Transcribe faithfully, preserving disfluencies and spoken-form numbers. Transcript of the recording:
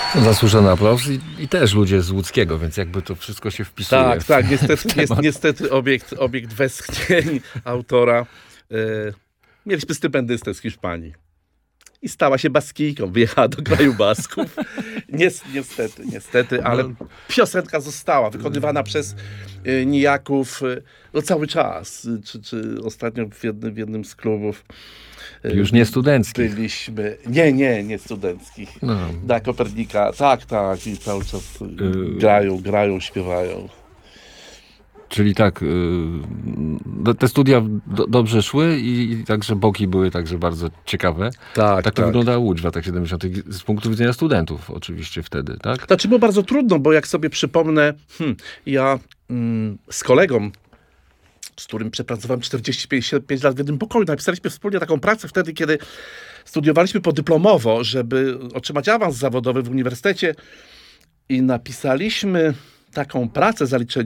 Zasłużony aplauz i, i też ludzie z łódzkiego, więc jakby to wszystko się wpisuje. Tak, w, tak, niestety, w jest, temat. niestety obiekt, obiekt westchnień autora. E, mieliśmy stypendystę z Hiszpanii. I stała się Baskijką, wyjechała do kraju Basków. Nies, niestety, niestety, ale piosenka została wykonywana przez y, nijaków y, no cały czas. Y, Czy, czy ostatnio w jednym, w jednym z klubów y, Już nie studenckich. byliśmy. Nie, nie, nie studenckich. No. Da Kopernika, tak, tak. I cały czas y, Y- grają, grają, śpiewają. Czyli tak, y, do- te studia do, dobrze szły i, i także boki były także bardzo ciekawe. Tak, Tak to tak. wyglądała Łódź w latach siedemdziesiątych z punktu widzenia studentów oczywiście wtedy, tak? Znaczy było bardzo trudno, bo jak sobie przypomnę, hmm, ja mm, z kolegą, z którym przepracowałem czterdzieści pięć lat w jednym pokoju, napisaliśmy wspólnie taką pracę wtedy, kiedy studiowaliśmy podyplomowo, żeby otrzymać awans zawodowy w uniwersytecie i napisaliśmy taką pracę zaliczenioną,